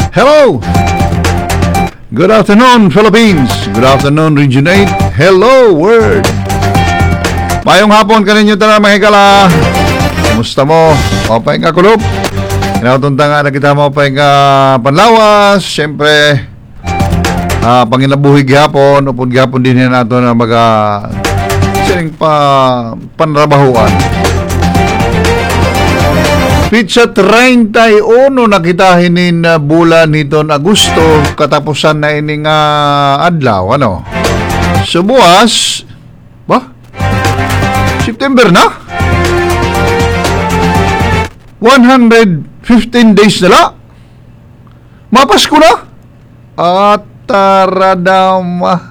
Hello! Good afternoon, Philippines. Good afternoon, Region 8. Hello, world. Mayong hapon kaninyo tanan mga higala. Kumusta mo? O pa nga kulop. Inatunta nga na kita mo pa nga panlawas. Siyempre, panginabuhi gihapon. Upod gihapon din nato na siling panrabahuan. Pizza 31 nakitahinin na bulan niton Agosto. Katapusan na ini nga adlaw. Ano? So buwas, September na? 115 days na la? Mapasko na? At taradama.